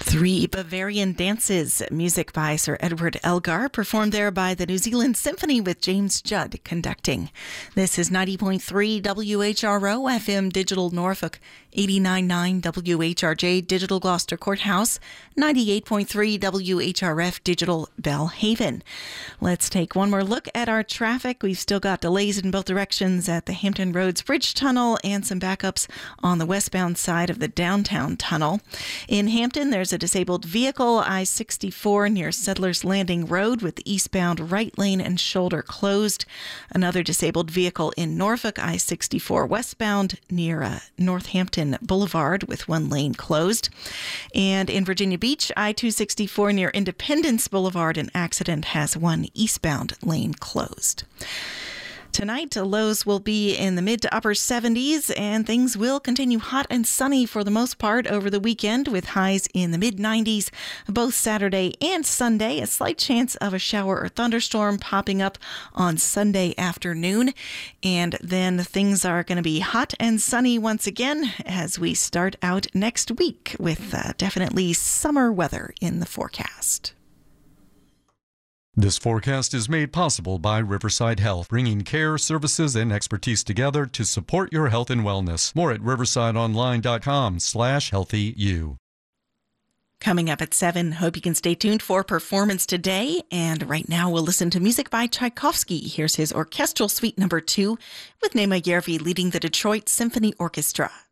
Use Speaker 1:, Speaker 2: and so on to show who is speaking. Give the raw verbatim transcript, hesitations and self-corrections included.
Speaker 1: Three Bavarian dances, music by Sir Edward Elgar, performed there by the New Zealand Symphony with James Judd conducting. This is ninety point three W H R O F M Digital Norfolk, eighty-nine point nine W H R J Digital Gloucester Courthouse, ninety-eight point three W H R F Digital Belhaven. Let's take one more look at our traffic. We've still got delays in both directions at the Hampton Roads Bridge Tunnel and some backups on the westbound side of the downtown tunnel. In Hampton, there's a disabled vehicle, I sixty-four near Settlers Landing Road with the eastbound right lane and shoulder closed. Another disabled vehicle in Norfolk, I sixty-four westbound near uh, Northampton Boulevard with one lane closed. And in Virginia Beach, I two sixty-four near Independence Boulevard, an accident has one eastbound lane closed. Tonight, lows will be in the mid to upper seventies, and things will continue hot and sunny for the most part over the weekend, with highs in the mid nineties both Saturday and Sunday. A slight chance of a shower or thunderstorm popping up on Sunday afternoon. And then things are going to be hot and sunny once again as we start out next week with uh, definitely summer weather in the forecast.
Speaker 2: This forecast is made possible by Riverside Health, bringing care, services, and expertise together to support your health and wellness. More at riversideonline.com slash healthyu.
Speaker 1: Coming up at seven, hope you can stay tuned for Performance Today. And right now we'll listen to music by Tchaikovsky. Here's his orchestral suite number two with Nema Järvi leading the Detroit Symphony Orchestra.